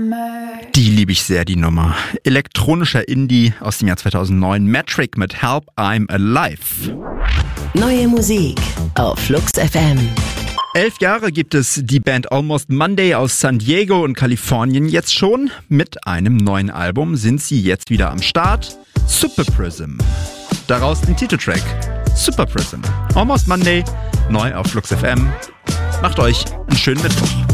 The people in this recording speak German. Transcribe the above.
Die liebe ich sehr, die Nummer. Elektronischer Indie aus dem Jahr 2009. Metric mit Help, I'm Alive. Neue Musik auf Flux FM. 11 Jahre gibt es die Band Almost Monday aus San Diego und Kalifornien jetzt schon. Mit einem neuen Album sind sie jetzt wieder am Start. Super Prism. Daraus den Titeltrack Super Prism. Almost Monday, neu auf Flux FM. Macht euch einen schönen Mittwoch.